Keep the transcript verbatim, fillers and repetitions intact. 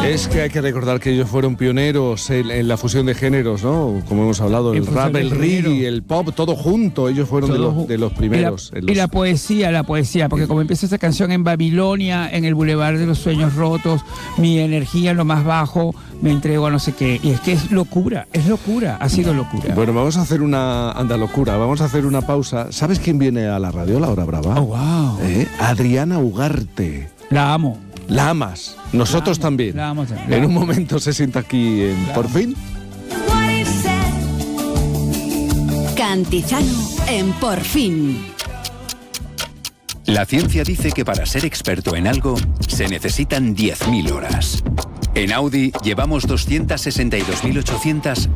Es que hay que recordar que ellos fueron pioneros en, en la fusión de géneros, ¿no? Como hemos hablado, el rap, el reggae, el pop, todo junto. Ellos fueron de los, de los primeros. Y la, los... y la poesía, la poesía, porque como empieza esa canción en Babilonia, en el Boulevard de los Sueños Rotos, mi energía en lo más bajo, me entrego a no sé qué. Y es que es locura, es locura, ha sido locura. Bueno, vamos a hacer una anda locura, vamos a hacer una pausa. ¿Sabes quién viene a la radio, La Hora Brava? Oh, wow. ¿Eh? Adriana Ugarte. La amo. La amas. Nosotros la amo, también. La amo, la en amo. un momento se sienta aquí en La Por amo. Fin. Cantizano en Por Fin. La ciencia dice que para ser experto en algo se necesitan diez mil horas. En Audi llevamos doscientas sesenta y dos mil ochocientas